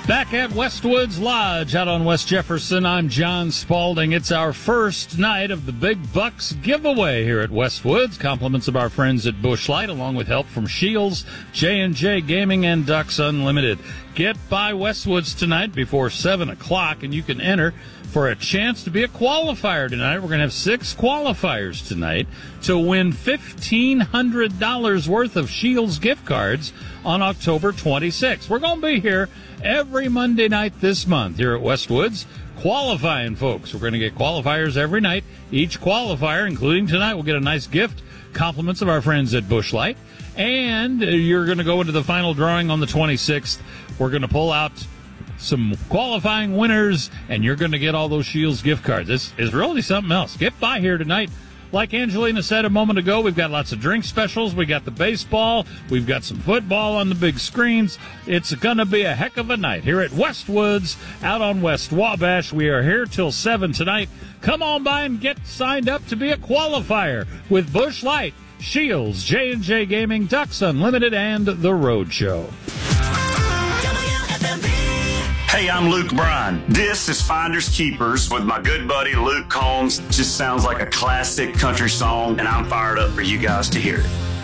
Back at Westwoods Lodge out on West Jefferson, I'm John Spalding. It's our first night of the Big Bucks giveaway here at Westwoods. Compliments of our friends at Busch Light, along with help from Shields, J&J Gaming, and Ducks Unlimited. Get by Westwoods tonight before 7 o'clock, and you can enter for a chance to be a qualifier tonight. We're going to have 6 qualifiers tonight to win $1,500 worth of Shields gift cards on October 26th. We're going to be here every Monday night this month here at Westwoods, qualifying folks. We're going to get qualifiers every night. Each qualifier, including tonight, will get a nice gift. Compliments of our friends at Busch Light. And you're going to go into the final drawing on the 26th. We're going to pull out some qualifying winners, and you're going to get all those Shields gift cards. This is really something else. Get by here tonight. Like Angelina said a moment ago, we've got lots of drink specials. We got the baseball. We've got some football on the big screens. It's going to be a heck of a night here at Westwoods out on West Wabash. We are here till 7 tonight. Come on by and get signed up to be a qualifier with Busch Light, Shields, J&J Gaming, Ducks Unlimited, and The Road Show. Hey, I'm Luke Bryan. This is Finders Keepers with my good buddy Luke Combs. Just sounds like a classic country song, and I'm fired up for you guys to hear it.